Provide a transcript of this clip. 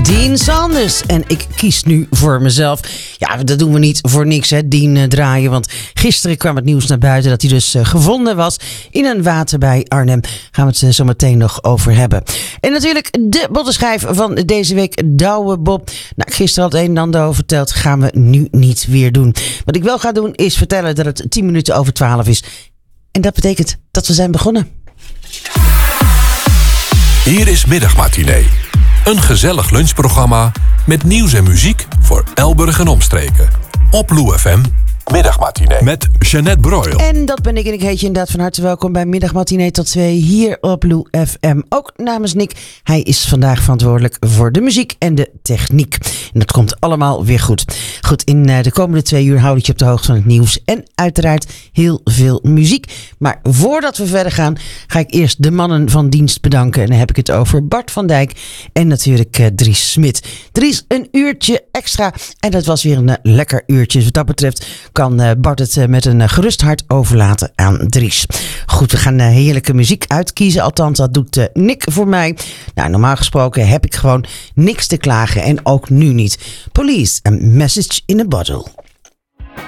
Dean Sanders. En ik kies nu voor mezelf. Ja, dat doen we niet voor niks, hè, Dean draaien. Want gisteren kwam het nieuws naar buiten dat hij dus gevonden was in een water bij Arnhem. Gaan we het zo meteen nog over hebben. En natuurlijk de bottenschijf van deze week, Douwe Bob. Nou, gisteren had een en ander over verteld. Gaan we nu niet weer doen. Wat ik wel ga doen is vertellen dat het 10 minuten over 12 is. En dat betekent dat we zijn begonnen. Hier is Middagmatinee. Een gezellig lunchprogramma met nieuws en muziek voor Elburg en omstreken. Op Lou FM, Middagmatinee met Jeanette Broil. En dat ben ik en ik heet je inderdaad van harte welkom bij Middagmatinee tot 2 hier op Lou FM. Ook namens Nick. Hij is vandaag verantwoordelijk voor de muziek en de techniek. En dat komt allemaal weer goed. Goed, in de komende 2 uur hou ik je op de hoogte van het nieuws. En uiteraard heel veel muziek. Maar voordat we verder gaan, ga ik eerst de mannen van dienst bedanken. En dan heb ik het over Bart van Dijk en natuurlijk Dries Smit. Dries, een uurtje extra. En dat was weer een lekker uurtje. Dus wat dat betreft kan Bart het met een gerust hart overlaten aan Dries. Goed, we gaan heerlijke muziek uitkiezen. Althans, dat doet Nick voor mij. Nou, normaal gesproken heb ik gewoon niks te klagen. En ook nu niet. Police, a message in a bottle.